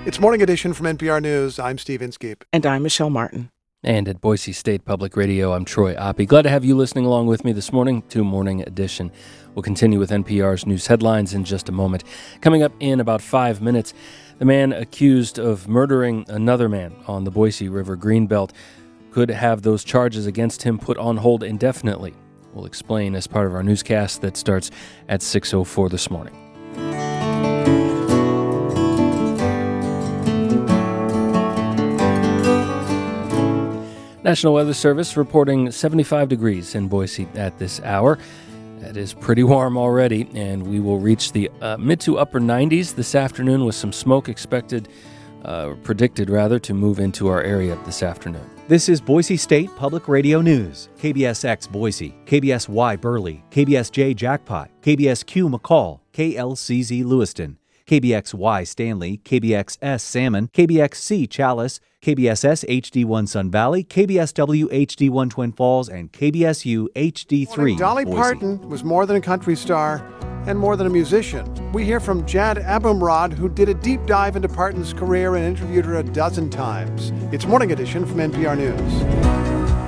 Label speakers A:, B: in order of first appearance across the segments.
A: It's Morning Edition from NPR News. I'm Steve Inskeep.
B: And I'm Michelle Martin.
C: And at Boise State Public Radio, I'm Troy Oppie. Glad to have you listening along with me this morning to Morning Edition. We'll continue with NPR's news headlines in just a moment. Coming up in about 5 minutes, the man accused of murdering another man on the Boise River Greenbelt could have those charges against him put on hold indefinitely. We'll explain as part of our newscast that starts at 6:04 this morning. National Weather Service reporting 75 degrees in Boise at this hour. That is pretty warm already, and we will reach the mid to upper 90s this afternoon with some smoke predicted to move into our area this afternoon.
D: This is Boise State Public Radio News. KBSX Boise, KBSY Burley, KBSJ Jackpot, KBSQ McCall, KLCZ Lewiston, KBXY Stanley, KBXS Salmon, KBXC Chalice, KBSS HD1 Sun Valley, KBSW HD1 Twin Falls, and KBSU HD3
A: Dolly
D: Boise.
A: Parton was more than a country star and more than a musician. We hear from Jad Abumrad, who did a deep dive into Parton's career and interviewed her a dozen times. It's Morning Edition from NPR News.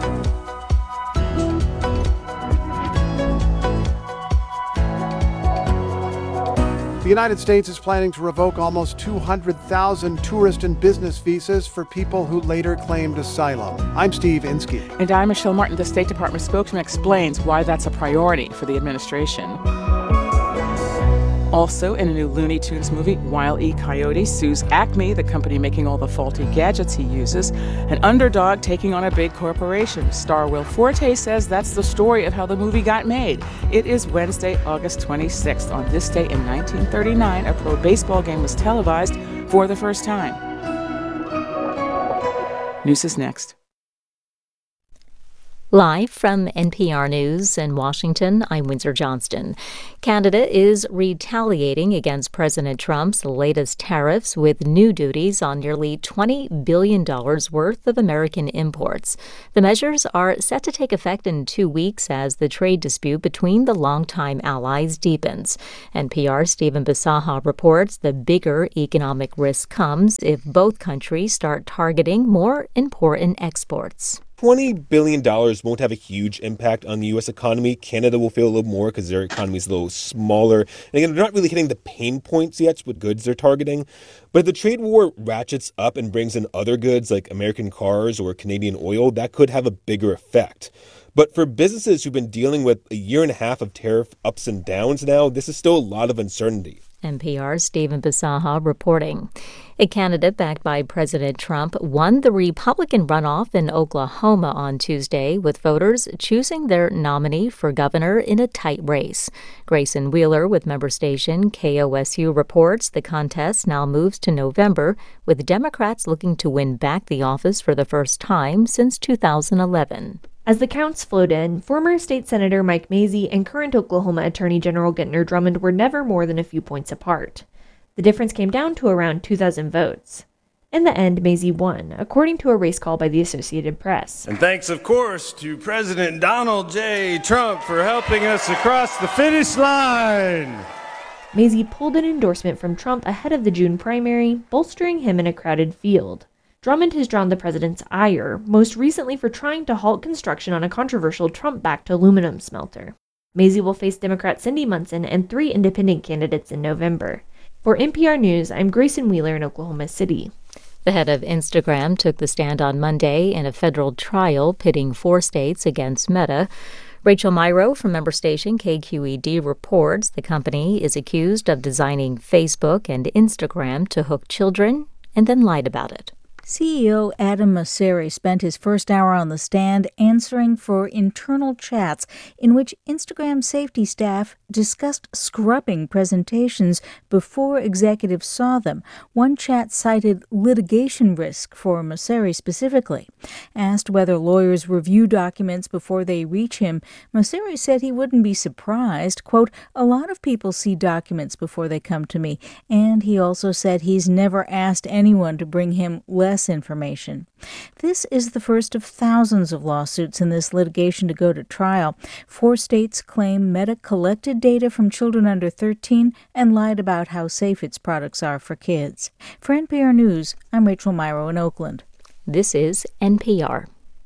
A: The United States is planning to revoke almost 200,000 tourist and business visas for people who later claimed asylum. I'm Steve Inskeep.
B: And I'm Michelle Martin. The State Department spokesman explains why that's a priority for the administration. Also, in a new Looney Tunes movie, Wile E. Coyote sues Acme, the company making all the faulty gadgets he uses, an underdog taking on a big corporation. Star Will Forte says that's the story of how the movie got made. It is Wednesday, August 26th. On this day in 1939, a pro baseball game was televised for the first time. News is next.
E: Live from NPR News in Washington, I'm Windsor Johnston. Canada is retaliating against President Trump's latest tariffs with new duties on nearly $20 billion worth of American imports. The measures are set to take effect in 2 weeks as the trade dispute between the longtime allies deepens. NPR's Stephen Bisaha reports the bigger economic risk comes if both countries start targeting more important exports.
F: $20 billion won't have a huge impact on the U.S. economy. Canada will feel a little more because their economy is a little smaller. And again, they're not really hitting the pain points yet with goods they're targeting. But if the trade war ratchets up and brings in other goods like American cars or Canadian oil, that could have a bigger effect. But for businesses who've been dealing with a year and a half of tariff ups and downs now, this is still a lot of uncertainty.
E: NPR's Stephen Bisaha reporting. A candidate backed by President Trump won the Republican runoff in Oklahoma on Tuesday, with voters choosing their nominee for governor in a tight race. Grayson Wheeler with member station KOSU reports the contest now moves to November, with Democrats looking to win back the office for the first time since 2011.
G: As the counts flowed in, former state senator Mike Mazzei and current Oklahoma Attorney General Gentner Drummond were never more than a few points apart. The difference came down to around 2,000 votes. In the end, Mazzei won, according to a race call by the Associated Press.
H: And thanks, of course, to President Donald J. Trump for helping us across the finish line.
G: Mazzei pulled an endorsement from Trump ahead of the June primary, bolstering him in a crowded field. Drummond has drawn the president's ire, most recently for trying to halt construction on a controversial Trump-backed aluminum smelter. Mazzei will face Democrat Cindy Munson and 3 independent candidates in November. For NPR News, I'm Grayson Wheeler in Oklahoma City.
E: The head of Instagram took the stand on Monday in a federal trial pitting 4 states against Meta. Rachel Myrow from member station KQED reports the company is accused of designing Facebook and Instagram to hook children and then lied about it.
I: CEO Adam Mosseri spent his first hour on the stand answering for internal chats in which Instagram safety staff discussed scrubbing presentations before executives saw them. One chat cited litigation risk for Mosseri specifically. Asked whether lawyers review documents before they reach him, Mosseri said he wouldn't be surprised. Quote, "A lot of people see documents before they come to me." And he also said he's never asked anyone to bring him less less information. This is the first of thousands of lawsuits in this litigation to go to trial. 4 states claim Meta collected data from children under 13 and lied about how safe its products are for kids. For NPR News, I'm Rachel Myrow in Oakland.
E: This is NPR.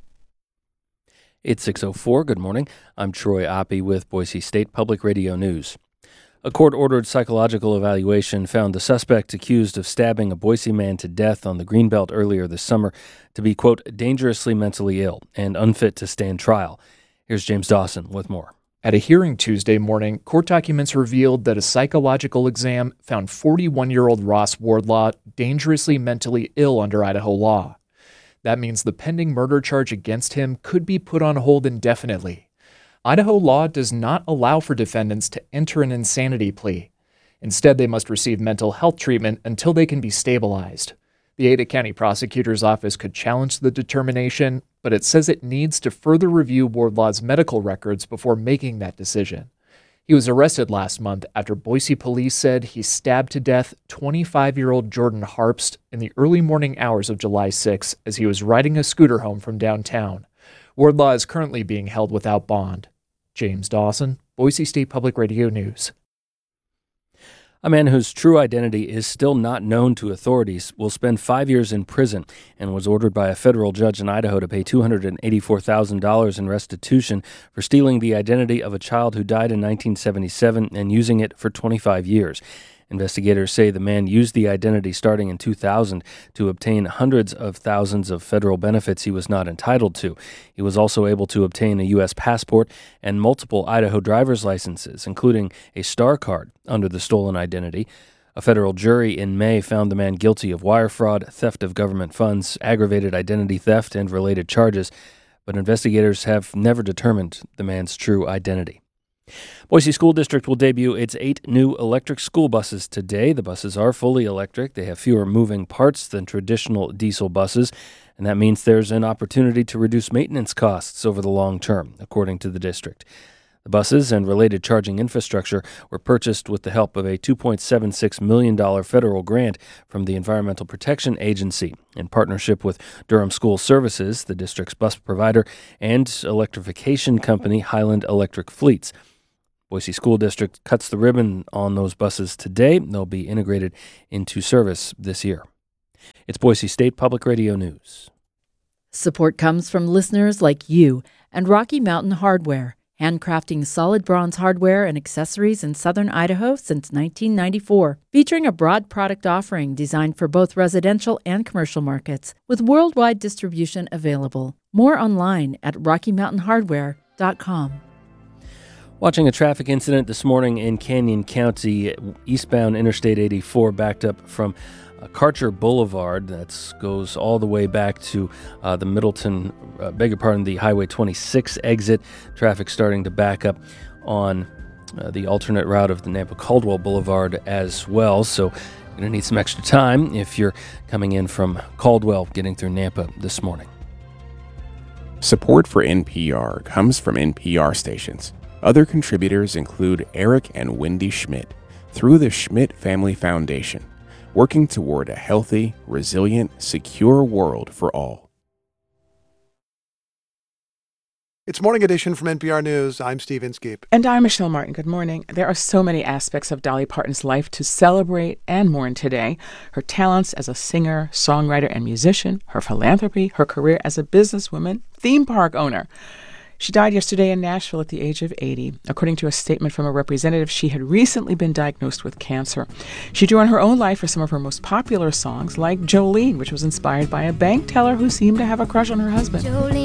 C: It's 6:04. Good morning. I'm Troy Oppie with Boise State Public Radio News. A court-ordered psychological evaluation found the suspect accused of stabbing a Boise man to death on the Greenbelt earlier this summer to be, quote, dangerously mentally ill and unfit to stand trial. Here's James Dawson with more.
J: At a hearing Tuesday morning, court documents revealed that a psychological exam found 41-year-old Ross Wardlaw dangerously mentally ill under Idaho law. That means the pending murder charge against him could be put on hold indefinitely. Idaho law does not allow for defendants to enter an insanity plea. Instead, they must receive mental health treatment until they can be stabilized. The Ada County Prosecutor's Office could challenge the determination, but it says it needs to further review Wardlaw's medical records before making that decision. He was arrested last month after Boise police said he stabbed to death 25-year-old Jordan Harpst in the early morning hours of July 6 as he was riding a scooter home from downtown. Wardlaw is currently being held without bond. James Dawson, Boise State Public Radio News.
C: A man whose true identity is still not known to authorities will spend 5 years in prison and was ordered by a federal judge in Idaho to pay $284,000 in restitution for stealing the identity of a child who died in 1977 and using it for 25 years. Investigators say the man used the identity starting in 2000 to obtain hundreds of thousands of federal benefits he was not entitled to. He was also able to obtain a U.S. passport and multiple Idaho driver's licenses, including a star card under the stolen identity. A federal jury in May found the man guilty of wire fraud, theft of government funds, aggravated identity theft, and related charges, but investigators have never determined the man's true identity. Boise School District will debut its 8 new electric school buses today. The buses are fully electric. They have fewer moving parts than traditional diesel buses, and that means there's an opportunity to reduce maintenance costs over the long term, according to the district. The buses and related charging infrastructure were purchased with the help of a $2.76 million federal grant from the Environmental Protection Agency in partnership with Durham School Services, the district's bus provider, and electrification company Highland Electric Fleets. Boise School District cuts the ribbon on those buses today. They'll be integrated into service this year. It's Boise State Public Radio News.
K: Support comes from listeners like you and Rocky Mountain Hardware, handcrafting solid bronze hardware and accessories in southern Idaho since 1994, featuring a broad product offering designed for both residential and commercial markets, with worldwide distribution available. More online at RockyMountainHardware.com.
C: Watching a traffic incident this morning in Canyon County, eastbound Interstate 84 backed up from Karcher Boulevard. That goes all the way back to the Middleton, the Highway 26 exit. Traffic starting to back up on the alternate route of the Nampa-Caldwell Boulevard as well. So you're going to need some extra time if you're coming in from Caldwell, getting through Nampa this morning.
L: Support for NPR comes from NPR stations. Other contributors include Eric and Wendy Schmidt through the Schmidt Family Foundation, working toward a healthy, resilient, secure world for all.
A: It's Morning Edition from NPR News. I'm Steve Inskeep.
B: And I'm Michelle Martin. Good morning. There are so many aspects of Dolly Parton's life to celebrate and mourn today. Her talents as a singer, songwriter, and musician, her philanthropy, her career as a businesswoman, theme park owner. She died yesterday in Nashville at the age of 80. According to a statement from a representative, she had recently been diagnosed with cancer. She drew on her own life for some of her most popular songs, like Jolene, which was inspired by a bank teller who seemed to have a crush on her husband.
M: Jolene.